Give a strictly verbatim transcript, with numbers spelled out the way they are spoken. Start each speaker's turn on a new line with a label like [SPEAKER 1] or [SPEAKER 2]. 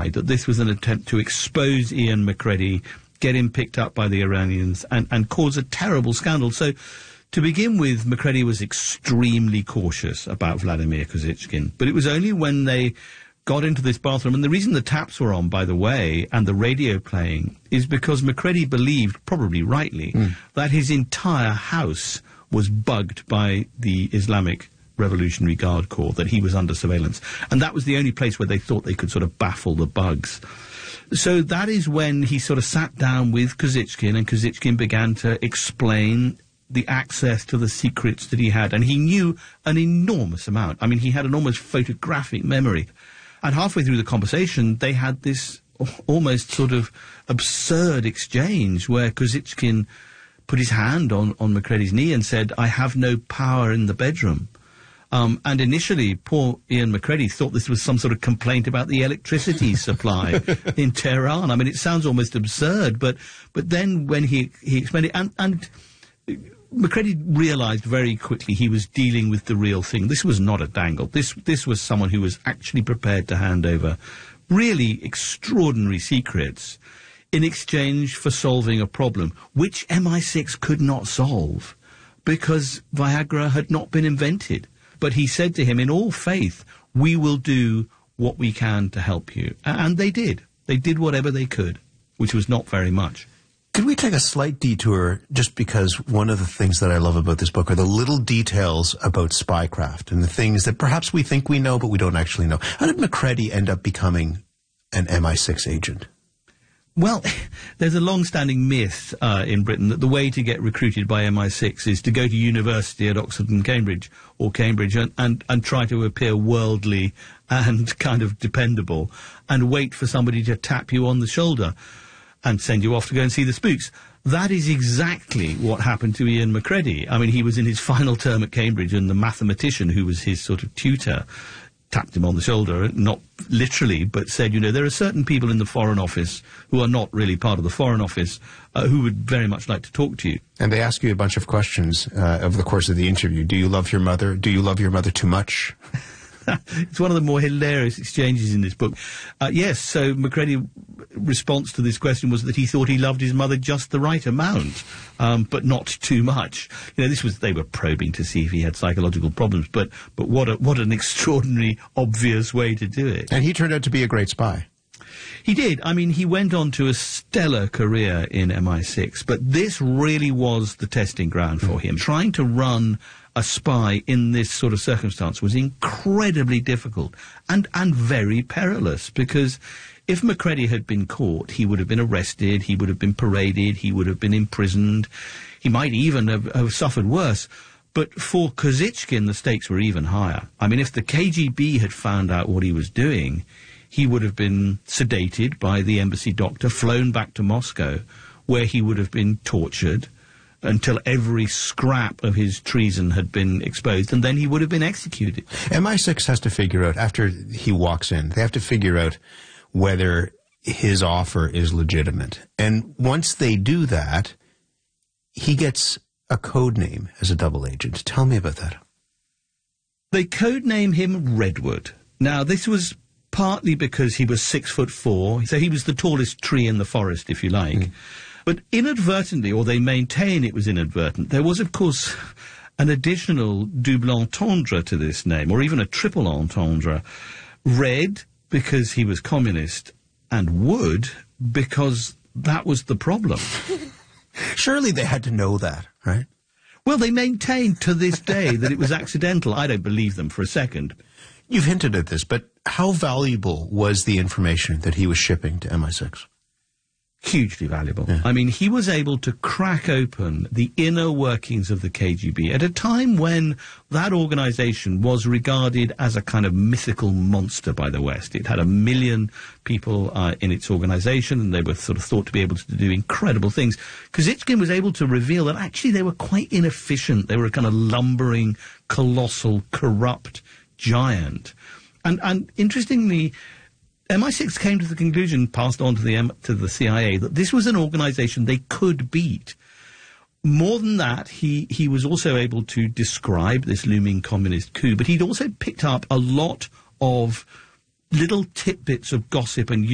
[SPEAKER 1] implied that this was an attempt to expose Ian McCready, get him picked up by the Iranians, and, and cause a terrible scandal. So, to begin with, McCready was extremely cautious about Vladimir Kozychkin, but it was only when they got into this bathroom, and the reason the taps were on, by the way, and the radio playing, is because McCready believed, probably rightly, mm. that his entire house was bugged by the Islamic Revolutionary Guard Corps, that he was under surveillance. And that was the only place where they thought they could sort of baffle the bugs. So that is when he sort of sat down with Kozychkin, and Kozychkin began to explain the access to the secrets that he had. And he knew an enormous amount. I mean, he had an almost photographic memory. And halfway through the conversation, they had this almost sort of absurd exchange where Kozychkin put his hand on, on McCready's knee and said, "I have no power in the bedroom." Um, and initially, poor Ian McCready thought this was some sort of complaint about the electricity supply in Tehran. I mean, it sounds almost absurd, but but then when he, he explained it, and, and McCready realised very quickly he was dealing with the real thing. This was not a dangle. This, this was someone who was actually prepared to hand over really extraordinary secrets in exchange for solving a problem, which M I six could not solve because Viagra had not been invented. But he said to him, in all faith, "We will do what we can to help you." And they did. They did whatever they could, which was not very much.
[SPEAKER 2] Could we take a slight detour, just because one of the things that I love about this book are the little details about spycraft and the things that perhaps we think we know, but we don't actually know. How did McCready end up becoming an M I six agent?
[SPEAKER 1] Well, there's a long-standing myth uh, in Britain that the way to get recruited by M I six is to go to university at Oxford and Cambridge, or Cambridge, and, and, and try to appear worldly and kind of dependable, and wait for somebody to tap you on the shoulder and send you off to go and see the spooks. That is exactly what happened to Ian McCready. I mean, he was in his final term at Cambridge, and the mathematician who was his sort of tutor tapped him on the shoulder, not literally, but said, you know, there are certain people in the Foreign Office who are not really part of the Foreign Office uh, who would very much like to talk to you.
[SPEAKER 2] And they ask you a bunch of questions uh, over the course of the interview. Do you love your mother? Do you love your mother too much?
[SPEAKER 1] It's one of the more hilarious exchanges in this book. Uh, yes, so McCready's response to this question was that he thought he loved his mother just the right amount, um, but not too much. You know, this was, they were probing to see if he had psychological problems, but, but what a, what an extraordinary, obvious way to do it.
[SPEAKER 2] And he turned out to be a great spy.
[SPEAKER 1] He did. I mean, he went on to a stellar career in M I six, but this really was the testing ground for him. Trying to run a spy in this sort of circumstance was incredibly difficult and, and very perilous, because if McCready had been caught, he would have been arrested, he would have been paraded, he would have been imprisoned, he might even have, have suffered worse. But for Kozychkin, the stakes were even higher. I mean, if the K G B had found out what he was doing, he would have been sedated by the embassy doctor, flown back to Moscow, where he would have been tortured until every scrap of his treason had been exposed, and then he would have been executed.
[SPEAKER 2] M I six has to figure out, after he walks in, they have to figure out whether his offer is legitimate. And once they do that, he gets a code name as a double agent. Tell me about that.
[SPEAKER 1] They codename him Redwood. Now, this was partly because he was six foot four, so he was the tallest tree in the forest, if you like. Mm. But inadvertently, or they maintain it was inadvertent, there was, of course, an additional double entendre to this name, or even a triple entendre. Red, because he was communist, and Wood, because that was the problem.
[SPEAKER 2] Surely they had to know that, right?
[SPEAKER 1] Well, they maintain to this day that it was accidental. I don't believe them for a second.
[SPEAKER 2] You've hinted at this, but how valuable was the information that he was shipping to M I six?
[SPEAKER 1] Hugely valuable.
[SPEAKER 2] Yeah.
[SPEAKER 1] I mean, he was able to crack open the inner workings of the K G B at a time when that organisation was regarded as a kind of mythical monster by the West. It had a million people uh, in its organisation, and they were sort of thought to be able to do incredible things. Kozychkin was able to reveal that actually they were quite inefficient. They were a kind of lumbering, colossal, corrupt giant. And, and interestingly, M I six came to the conclusion, passed on to the M to the C I A, that this was an organisation they could beat. More than that, he, he was also able to describe this looming communist coup, but he'd also picked up a lot of little tidbits of gossip and